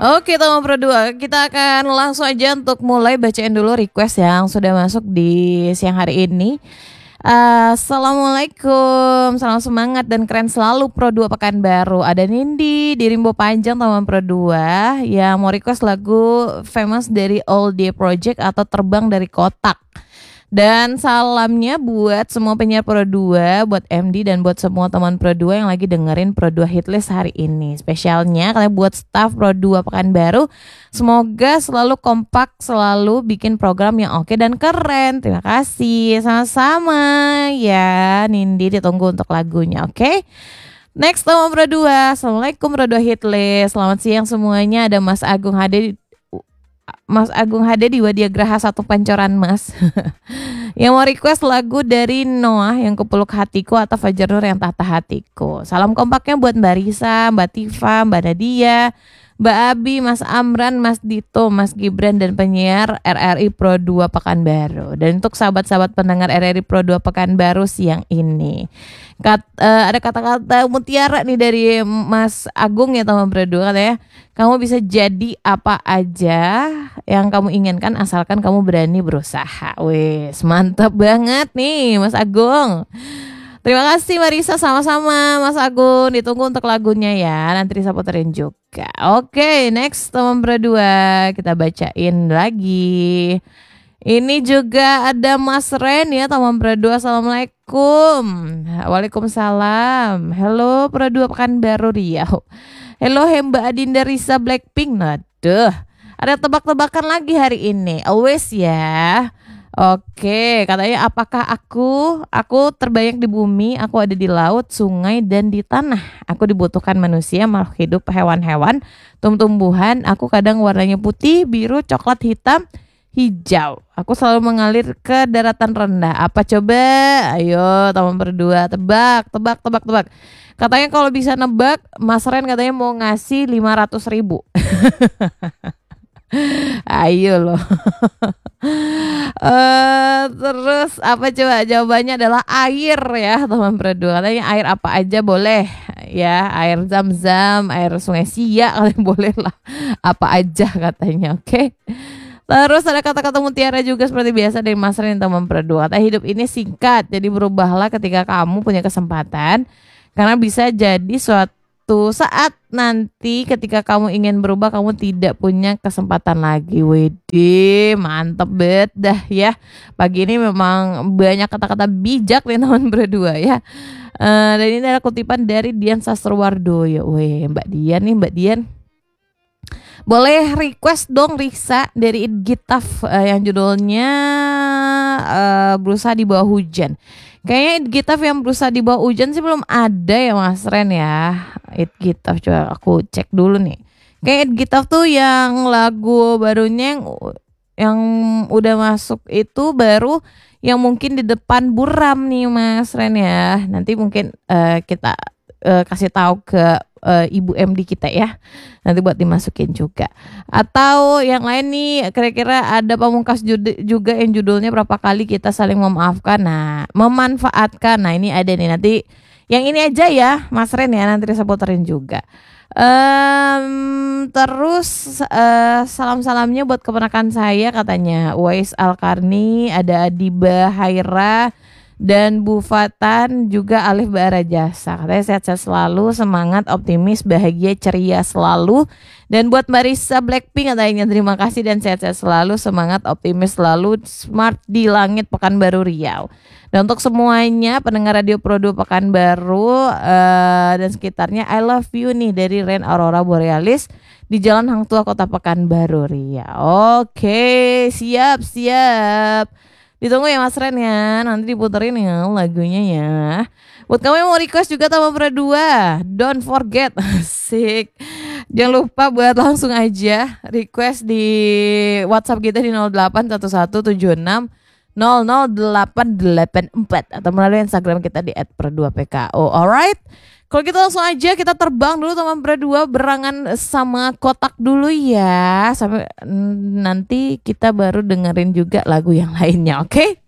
Oke teman Pro 2, kita akan langsung aja untuk mulai bacain dulu request yang sudah masuk di siang hari ini. Assalamualaikum, salam semangat dan keren selalu Pro 2 Pekanbaru. Ada Nindi di Rimbo Panjang teman Pro 2 yang mau request lagu famous dari All Day Project atau Terbang dari Kotak. Dan salamnya buat semua penyiar Pro 2, buat MD dan buat semua teman Pro 2 yang lagi dengerin Pro 2 Hitlist hari ini. Spesialnya kalian buat staff Pro 2 Pekanbaru, semoga selalu kompak, selalu bikin program yang oke dan keren. Terima kasih, sama-sama ya. Nindi ditunggu untuk lagunya, oke? Next teman Pro 2, Assalamualaikum Pro 2 Hitlist. Selamat siang semuanya, ada Mas Agung Hade di Wadia Graha 1 Pancoran Mas. Yang mau request lagu dari Noah yang Kupeluk Hatiku atau Fajar Nur yang Tata Hatiku. Salam kompaknya buat Mbak Risa, Mbak Tifa, Mbak Nadia, Mbak Abi, Mas Amran, Mas Dito, Mas Gibran dan penyiar RRI Pro 2 Pekanbaru. Dan untuk sahabat-sahabat pendengar RRI Pro 2 Pekanbaru siang ini. Ada kata-kata mutiara nih dari Mas Agung ya teman Pro 2, katanya kamu bisa jadi apa aja yang kamu inginkan asalkan kamu berani berusaha. Wes, mantap banget nih Mas Agung. Terima kasih Marisa, sama-sama Mas Agung. Ditunggu untuk lagunya ya, nanti Risa puterin juga. Oke, next teman Pro 2, kita bacain lagi. Ini juga ada Mas Ren ya teman Pro 2. Assalamualaikum. Waalaikumsalam. Hello Pro 2 Pekanbaru Riau. Hello Mbak Adinda Risa Blackpink. Naduh, ada tebak-tebakan lagi hari ini. Always ya. Oke, katanya apakah aku terbanyak di bumi, aku ada di laut, sungai dan di tanah. Aku dibutuhkan manusia, makhluk hidup, hewan-hewan, tumbuh-tumbuhan. Aku kadang warnanya putih, biru, coklat, hitam, hijau. Aku selalu mengalir ke daratan rendah. Apa coba? Ayo teman berdua, tebak. Katanya kalau bisa nebak, Mas Ren katanya mau ngasih 500.000. Ayo loh. Terus apa coba? Jawabannya adalah air ya teman berdua. Katanya air apa aja boleh ya. Air Zam-Zam, air Sungai Siak, kalian boleh lah. Apa aja katanya, oke? Terus ada kata-kata mutiara juga seperti biasa dari Mas Ren teman berdua. Kata hidup ini singkat, jadi berubahlah ketika kamu punya kesempatan. Karena bisa jadi suatu saat nanti ketika kamu ingin berubah kamu tidak punya kesempatan lagi. Wede, mantep bet dah ya. Pagi ini memang banyak kata-kata bijak nih teman berdua ya. Dan ini adalah kutipan dari Dian Sastrowardoyo. Weh, Mbak Dian. Boleh request dong Risa dari It Gitaf yang judulnya Berusaha di Bawah Hujan. Kayaknya It Gitaf yang Berusaha di Bawah Hujan sih belum ada ya Mas Ren ya. It Gitaf coba aku cek dulu nih. Kayak It Gitaf tuh yang lagu barunya yang udah masuk itu baru yang mungkin di depan buram nih Mas Ren ya. Nanti mungkin kita kasih tahu ke Ibu MD kita ya. Nanti buat dimasukin juga. Atau yang lain nih kira-kira ada pamungkas juga yang judulnya berapa kali kita saling memaafkan. Nah, memanfaatkan. Nah, ini ada nih nanti. Yang ini aja ya Mas Ren ya, nanti saya puterin juga. Terus salam-salamnya buat keponakan saya katanya Wais Alkarni, ada Adiba Haira dan Bu Fatan juga Alif Barajasa. Katanya sehat-sehat selalu, semangat, optimis, bahagia, ceria selalu. Dan buat Mbak Risa Blackpink katanya terima kasih dan sehat-sehat selalu, semangat, optimis selalu, smart di langit Pekanbaru Riau. Dan untuk semuanya pendengar Radio Pro 2 Pekanbaru dan sekitarnya, I love you nih dari Ren Aurora Borealis di Jalan Hang Tua Kota Pekanbaru Riau. Oke, siap. Ditunggu ya Mas Ren ya, nanti diputerin ya lagunya ya. Buat kamu yang mau request juga Tama Pra 2, don't forget, asik. Jangan lupa buat langsung aja request di WhatsApp kita di 081176000884 atau melalui Instagram kita di @pro2pko. Alright. Kalau gitu langsung aja kita terbang dulu teman berdua berangan sama kotak dulu ya. Sampai nanti kita baru dengerin juga lagu yang lainnya, oke?